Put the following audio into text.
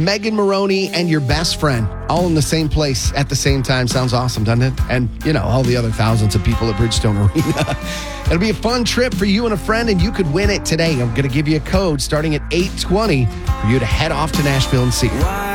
Megan Maroney, and your best friend all in the same place at the same time. Sounds awesome, doesn't it? And, all the other thousands of people at Bridgestone Arena. It'll be a fun trip for you and a friend, and you could win it today. I'm going to give you a code starting at 8:20 for you to head off to Nashville and see it.